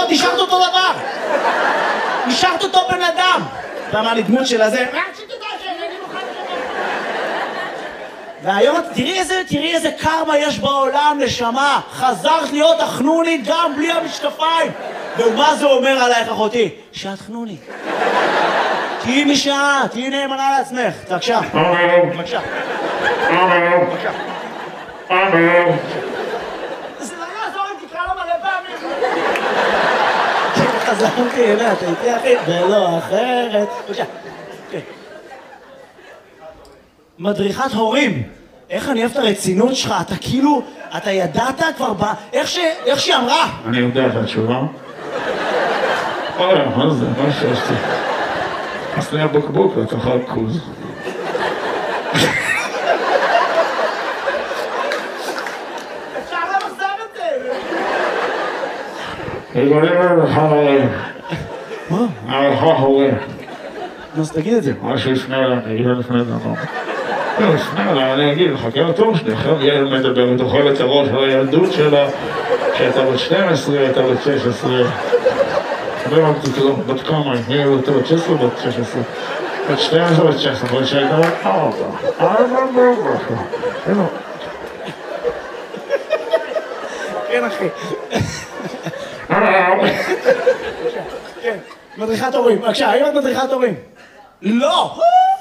נשארת אותו דבר. נשארת אותו בן אדם. אתה אמר לי דמות של הזה. והיום תראי איזה קרמה יש בעולם, נשמה. חזרת להיות החנונית גם בלי המשקפיים. ומה זה אומר עלייך אחותי? שאת חנונית. תהיי משעה, תהיי נאמנה לעצמך. בבקשה. בבקשה. בבקשה. זה לא יעזור אם תקרא לו מלא פעמים. חזרתי אליה, אתה איתי אחי, ולא אחרת. בבקשה. מדריכת הורים. איך אני אוהב את הרצינות שלך, אתה כאילו, אתה ידעת כבר איך שהיא אמרה. אני יודע את התשובה. מה זה? מה שעשתי? עשני הבקבוק לתחת קוז. אפשר למחזר את זה. יגולים למחר הורים. מה? הערכה הורים. אז תגיד את זה. מה שיפנה לה, אני אגיד לפני דבר. לא, יפנה לה, אני אגיד, חכה לתור שלי, אחר ילד מדבר, תאכל את הראש על הילדות שלה, שהייתה בת 12, הייתה בת 16. לא אמרתי כלום, בת כמה, היא הייתה בת 16 בת 16. בת 12 בת 16, בת שהייתה בת 4. כן אחי. כן, מדריכת הורים. בבקשה, האם את מדריכת הורים? לא!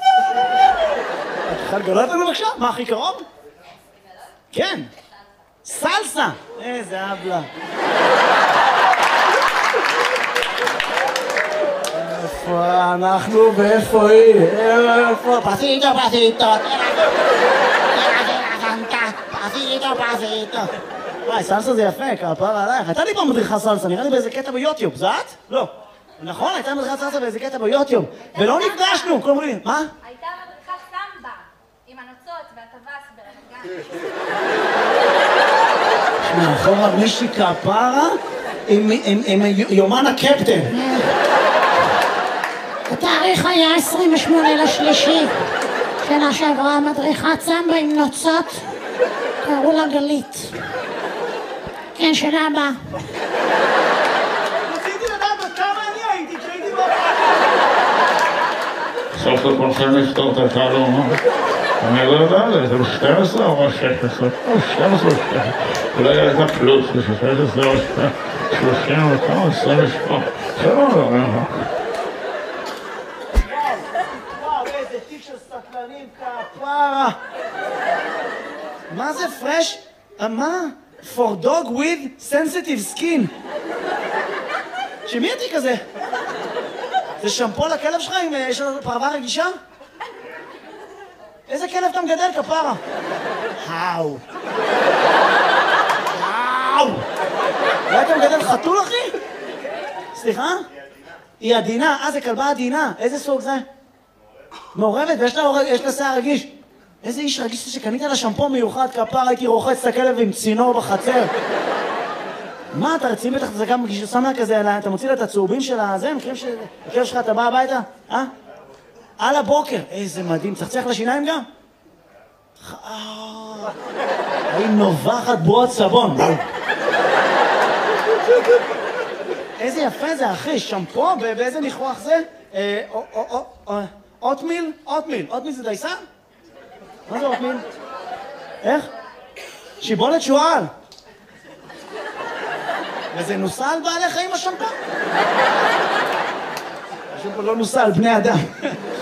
את יכולה לגלות לנו בבקשה? מה הכי קרוב? כן. סלסה! איזה אבלה. איפה אנחנו ואיפה היא? איפה? פסיטו, פסיטו. פסיטו. וואי, סלסה זה יפה, כפרה עלייך. הייתה לי פעם מדריכה סלסה, נראה לי באיזה קטע ביוטיוב. זה את? לא. נכון, הייתה מדריכת סלסה באיזה קטע ביוטיוב. ולא נפגשנו, כל מיני. מה? הייתה מדריכת סמבה, עם הנוצות והטווס ברמת גן. שמע, אחורה מישהי כפרה עם יומן הקפטן. התאריך היה 28/3. שנה שעברה מדריכת סמבה עם נוצות, קראו לה גלית. כן, שנה הבאה. רציתי לדעת עד כמה אני הייתי כשהייתי בו. סוף לכולכם לפתור את התעלומה. אני לא יודע, זה 12 או 16? או 12 או 16. אולי הייתה פלוס, 16 או 30 או כמה, 28. זה לא אומר. וואו, איזה תיק של סטלנים כפרה. מה זה פרש? מה? For dog with sensitive skin. שמי התיק הזה? זה שמפו לכלב שלך אם יש לו פרווה רגישה? איזה כלב אתה מגדל כפרה? האו. האו. אולי אתה מגדל חתול אחי? סליחה? היא עדינה, זה כלבה עדינה. איזה סוג זה? מעורבת ויש לה שיער רגיש. איזה איש רגיש שקנית לה שמפו מיוחד כפר, הייתי רוחץ את הכלב עם צינור בחצר. מה, אתה רציני בטח, זה גם שם לה כזה, אתה מוציא לה את הצהובים של הזה, מכירים שהכלב שלך, אתה בא הביתה? על הבוקר. איזה מדהים, צחצח לשיניים גם? היא נובחת בועות סבון. איזה יפה זה אחי, שמפו, באיזה ניחוח זה? אוטמיל? אוטמיל זה דייסה? מה זה אוטמיל? איך? שיבולת שועל. וזה נוסע על בעלי חיים השמפו? השמפו לא נוסע על בני אדם.